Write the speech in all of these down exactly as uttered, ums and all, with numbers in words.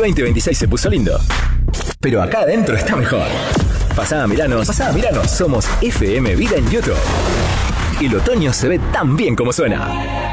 veinte veintiséis se puso lindo, pero acá adentro está mejor. Pasá a mirarnos, pasá a mirarnos. Somos F M Vida en YouTube. Y el otoño se ve tan bien como suena.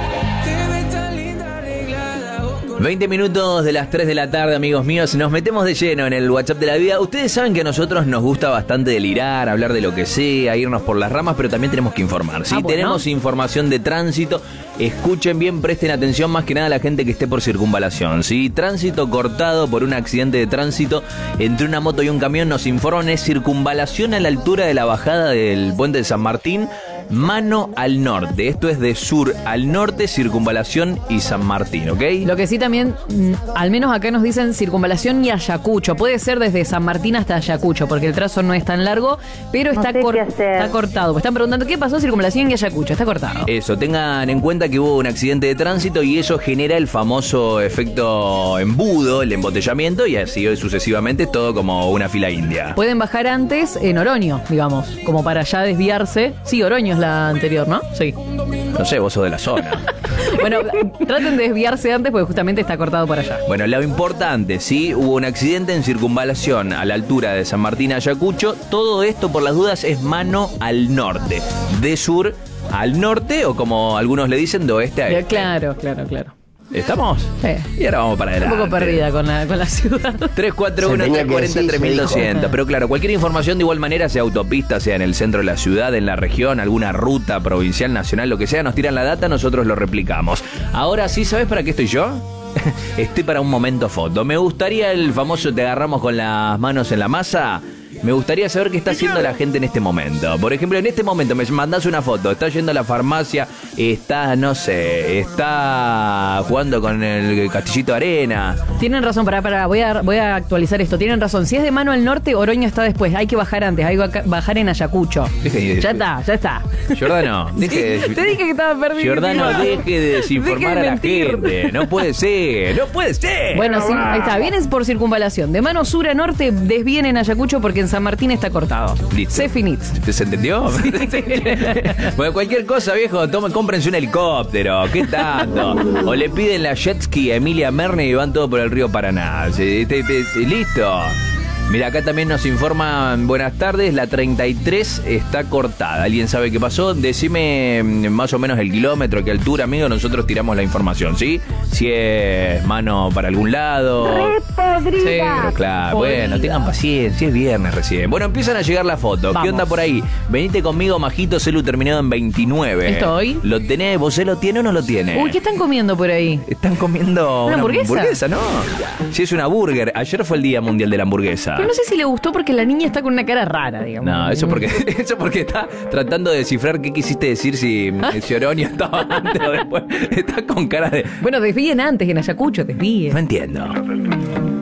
veinte minutos de las tres de la tarde, amigos míos. Nos metemos de lleno en el WhatsApp de la vida. Ustedes saben que a nosotros nos gusta bastante delirar, hablar de lo que sea, irnos por las ramas, pero también tenemos que informar. ¿Sí? Ah, bueno. Tenemos información de tránsito. Escuchen bien, presten atención, más que nada a la gente que esté por circunvalación. ¿Sí? Tránsito cortado por un accidente de tránsito entre una moto y un camión. Nos informan, es circunvalación a la altura de la bajada del puente de San Martín, mano al norte. Esto es de sur al norte, circunvalación y San Martín, ¿ok? Lo que sí también, al menos acá nos dicen circunvalación y Ayacucho. Puede ser desde San Martín hasta Ayacucho, porque el trazo no es tan largo, pero está, no cor- está cortado. Me están preguntando, ¿qué pasó? Circunvalación y Ayacucho, está cortado. Eso, tengan en cuenta que hubo un accidente de tránsito y eso genera el famoso efecto embudo, el embotellamiento, y así sucesivamente, todo como una fila india. Pueden bajar antes en Oroño, digamos, como para ya desviarse. Sí, Oroño es la anterior, ¿no? Sí. No sé, vos sos de la zona. Bueno, traten de desviarse antes porque justamente está cortado por allá. Bueno, lo importante, ¿sí? Hubo un accidente en circunvalación a la altura de San Martín a Ayacucho. Todo esto, por las dudas, es mano al norte. De sur al norte, o como algunos le dicen, de oeste a este. Claro, claro, claro. ¿Estamos? Sí. Y ahora vamos para adelante. Un poco perdida con la, con la ciudad. tres cuatro uno, tres cuatro cero, tres mil doscientos. Pero claro, cualquier información de igual manera, sea autopista, sea en el centro de la ciudad, en la región, alguna ruta provincial, nacional, lo que sea, nos tiran la data, nosotros lo replicamos. Ahora sí, ¿sabes para qué estoy yo? Estoy para un momento foto. Me gustaría el famoso te agarramos con las manos en la masa. Me gustaría saber qué está haciendo la gente en este momento. Por ejemplo, en este momento me mandás una foto. Está yendo a la farmacia, está, no sé, está jugando con el Castillito de Arena. Tienen razón, pará, pará, voy a, voy a actualizar esto. Tienen razón, si es de mano al norte, Oroño está después. Hay que bajar antes, hay que bajar en Ayacucho. Deje, ya está, ya está. Giordano, deje sí, de... Te dije que estaba perdido. Giordano, deje de desinformar deje de a la gente. No puede ser, no puede ser. Bueno, sí, ahí está, vienen por circunvalación. De mano sur a norte, desvíen en Ayacucho porque en San Martín está cortado. Listo. Se finit. ¿Se entendió? Sí, sí. Bueno, cualquier cosa, viejo, tomen, cómprense un helicóptero. ¿Qué tanto? O le piden la jet ski a Emilia Merne y van todo por el río Paraná. ¿Sí? Te, te, te, listo. Mira, acá también nos informan, buenas tardes, la treinta y tres está cortada. ¿Alguien sabe qué pasó? Decime más o menos el kilómetro, qué altura, amigo, nosotros tiramos la información, ¿sí? Si es mano para algún lado. ¡Re podrida! Sí, pero claro, podrida. Bueno, tengan paciencia, es viernes recién. Bueno, empiezan a llegar las fotos. Vamos. ¿Qué onda por ahí? Venite conmigo, Majito, celu terminado en veintinueve. ¿Estoy? ¿Lo tenés? ¿Vos lo tiene o no lo tiene? Uy, ¿qué están comiendo por ahí? Están comiendo una, una hamburguesa? hamburguesa, ¿no? Si es una burger. Ayer fue el Día Mundial de la Hamburguesa. Pero no sé si le gustó porque la niña está con una cara rara, digamos. No, eso porque eso porque está tratando de descifrar qué quisiste decir, si, ¿Ah? si Oroño estaba antes o después. Está con cara de... Bueno, desvíen antes en Ayacucho, desvíen. No entiendo.